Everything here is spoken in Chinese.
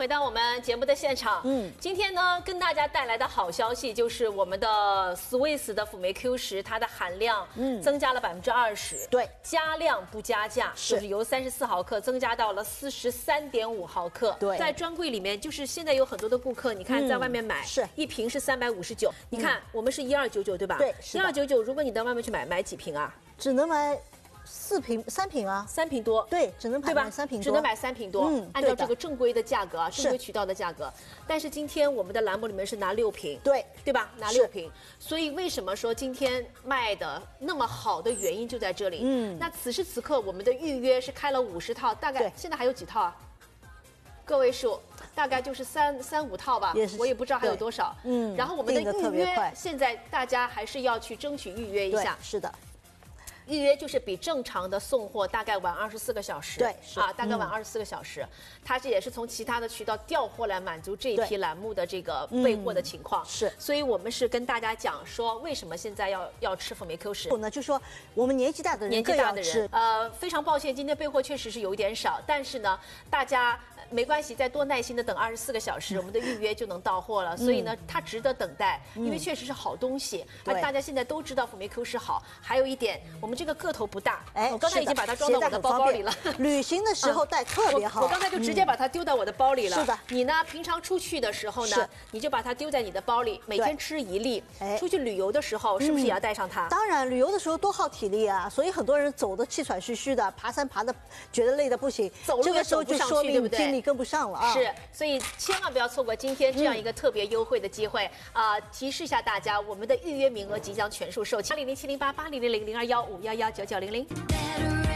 回到我们节目的现场。今天呢，跟大家带来的好消息就是我们的 Swiss 的辅酶 Q10，它的含量增加了20%。 对， 加量不加价，就是由34毫克增加到了43.5毫克。 对， 在专柜里面，就是现在有很多的顾客，你看在外面买， 是一瓶是359，你看我们是1299，对吧？ 对 ，1299。如果你到外面去买几瓶啊？ 只能买3瓶啊 ，3瓶多， 对，只能买3瓶多， 只能买3瓶多。按照这个正规的价格啊，正规渠道的价格。但是今天我们的栏目里面是拿6瓶，对吧？拿6瓶。所以为什么说今天卖的那么好的原因就在这里。那此时此刻我们的预约是开了50套，大概现在还有几套啊？个位数，大概就是3、5套吧，我也不知道还有多少。然后我们的预约现在大家还是要去争取预约一下。 是的。 预约就是比正常的送货大概晚24个小时， 对， 大概晚24个小时。它这也是从其他的渠道调货来满足这一批栏目的这个备货的情况。 是， 所以我们是跟大家讲说，为什么现在要吃辅酶 Q10？ 呢，就说我们年纪大的人更要吃。 非常抱歉，今天备货确实是有一点少，但是呢，大家没关系，再多耐心的等24个小时，我们的预约就能到货了。所以呢，它值得等待，因为确实是好东西。而大家现在都知道辅酶 Q10好，还有一点，我们这个个头不大，我刚才已经把它装到我的包包里了。 旅行的时候带特别好。 我刚才就直接把它丢到我的包里了。 是的。 你呢，平常出去的时候呢，你就把它丢在你的包里，每天吃1粒。出去旅游的时候，是不是也要带上它？ 当然，旅游的时候多耗体力啊，所以很多人走的气喘吁吁的，爬山爬的觉得累的不行， 这个时候就说明精力跟不上了啊。 是，所以千万不要错过今天这样一个特别优惠的机会啊！提示一下大家，我们的预约名额即将全数售罄，8007088000215119900。